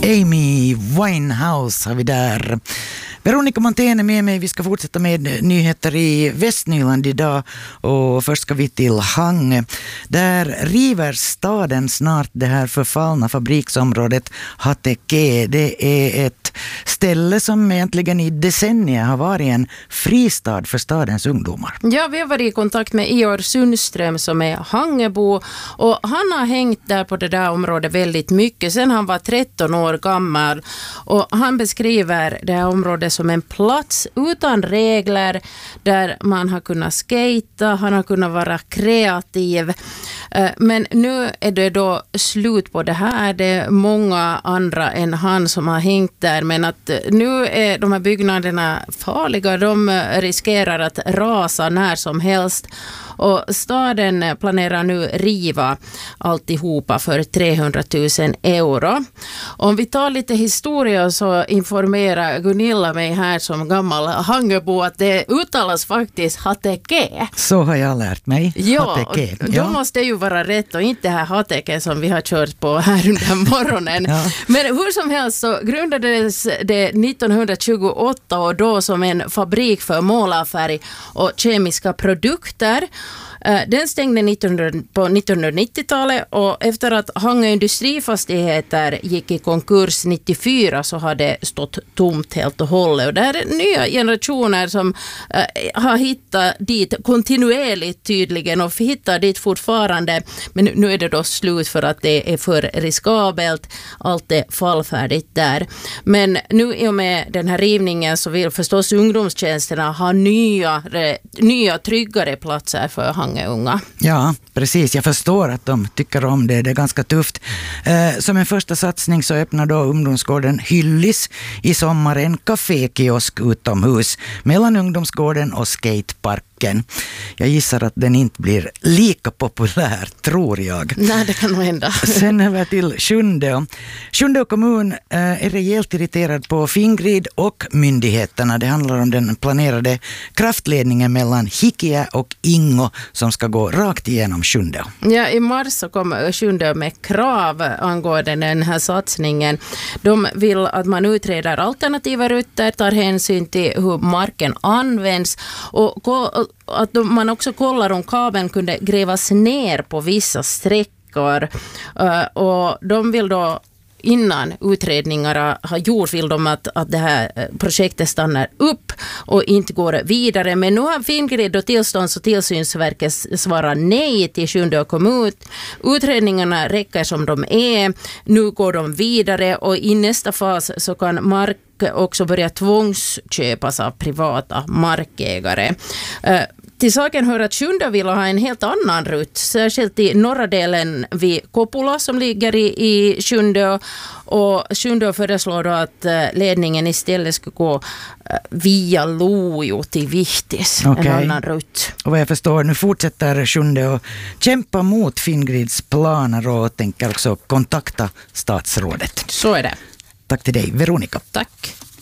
Amy Winehouse har vi där. Veronica Montén är med mig. Vi ska fortsätta med nyheter i Västnyland idag. Och först ska vi till Hangö. Där river staden snart det här förfallna fabriksområdet Hateke. Det är ett ställe som egentligen i decennier har varit en fristad för stadens ungdomar. Ja, vi har varit i kontakt med Ior Sundström som är Hangöbo. Och han har hängt där på det där området väldigt mycket sedan han var 13 år gammal. Och han beskriver det här området som en plats utan regler där man har kunnat skata, han har kunnat vara kreativ. Men nu är det då slut på det här. Det är många andra än han som har hängt där, men att nu är de här byggnaderna farliga. De riskerar att rasa när som helst. Och staden planerar nu riva alltihopa för 300 000 euro. Om vi tar lite historia så informerar Gunilla mig här som gammal Hangöbo att det uttalas faktiskt Hateke. Så har jag lärt mig. Ja, Hateke. då måste det ju vara rätt och inte det här Hateke som vi har kört på här under morgonen. Ja. Men hur som helst så grundades det 1928 och då som en fabrik för målarfärg och kemiska produkter. Den stängde på 1990-talet och efter att Hangö industrifastigheter gick i konkurs 94 så har det stått tomt helt och hållet. Och det är nya generationer som har hittat dit kontinuerligt tydligen och hittar dit fortfarande. Men nu är det då slut för att det är för riskabelt. Allt är fallfärdigt där. Men nu i och med den här rivningen så vill förstås ungdomstjänsterna ha nya tryggare platser för Hangö unga. Ja, precis. Jag förstår att de tycker om det. Det är ganska tufft. Som en första satsning så öppnar då ungdomsgården Hyllis i sommar en kafékiosk utomhus mellan ungdomsgården och skateparken. Jag gissar att den inte blir lika populär, tror jag. Nej, det kan nog hända. Sen över till Sjundeå. Sjundeå kommun är rejält irriterad på Fingrid och myndigheterna. Det handlar om den planerade kraftledningen mellan Hikiä och Ingo som ska gå rakt igenom Sjundeå. Ja, i mars så kom Sjundeå med krav angående den här satsningen. De vill att man utreder alternativa rutter, tar hänsyn till hur marken används och att man också kollar om kabeln kunde grävas ner på vissa sträckor. Och de vill då innan utredningarna har gjort vill de att det här projektet stannar upp och inte går vidare. Men nu har Fingrid och tillstånds- och tillsynsverket svarat nej till Sjundeå kommun. Utredningarna räcker som de är. Nu går de vidare och i nästa fas så kan mark också börja tvångsköpas av privata markägare. Till saken hör att Sjundeå vill ha en helt annan rutt, särskilt i norra delen vid Kopula som ligger i Sjundeå. Och Sjundeå föreslår då att ledningen istället ska gå via Lojo till Vihtis, en annan rutt. Och vad jag förstår, nu fortsätter Sjundeå kämpa mot Fingrids planer och tänker också kontakta statsrådet. Så är det. Tack till dig, Veronica. Tack.